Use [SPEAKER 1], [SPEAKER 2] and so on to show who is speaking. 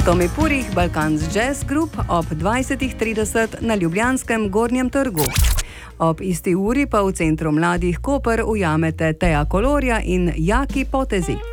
[SPEAKER 1] Tomi Purih, Balkans Jazz Group ob 20:30 na Ljubljanskem Gornjem trgu. Ob isti uri pa v Centru mladih Koper ujamete Teja Kolorja in Jaki Potezi.